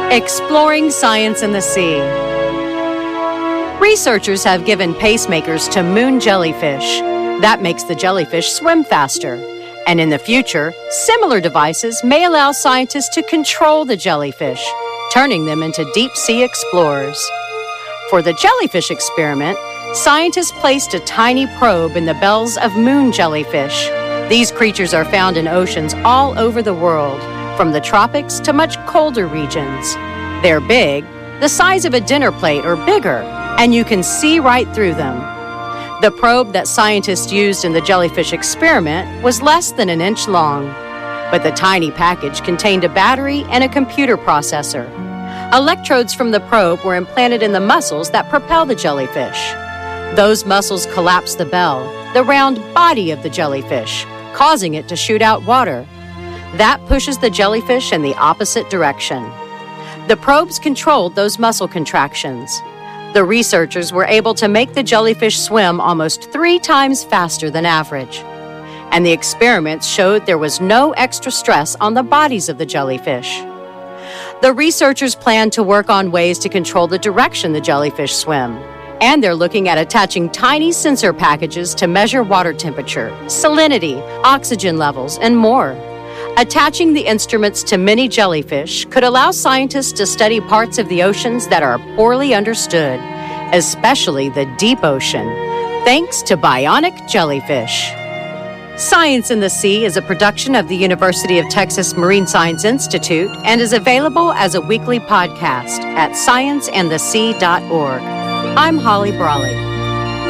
Exploring science in the sea. Researchers have given pacemakers to moon jellyfish. That makes the jellyfish swim faster. And in the future, similar devices may allow scientists to control the jellyfish, turning them into deep-sea explorers. For the jellyfish experiment, scientists placed a tiny probe in the bells of moon jellyfish. These creatures are found in oceans all over the world, from the tropics to much colder regions. They're big, the size of a dinner plate or bigger, and you can see right through them. The probe that scientists used in the jellyfish experiment was less than an inch long, but the tiny package contained a battery and a computer processor. Electrodes from the probe were implanted in the muscles that propel the jellyfish. Those muscles collapse the bell, the round body of the jellyfish, causing it to shoot out water. That pushes the jellyfish in the opposite direction. The probes controlled those muscle contractions. The researchers were able to make the jellyfish swim almost 3 times faster than average. And the experiments showed there was no extra stress on the bodies of the jellyfish. The researchers plan to work on ways to control the direction the jellyfish swim. And they're looking at attaching tiny sensor packages to measure water temperature, salinity, oxygen levels, and more. Attaching the instruments to many jellyfish could allow scientists to study parts of the oceans that are poorly understood, especially the deep ocean, thanks to bionic jellyfish. Science in the Sea is a production of the University of Texas Marine Science Institute and is available as a weekly podcast at scienceandthesea.org. I'm Holly Brawley.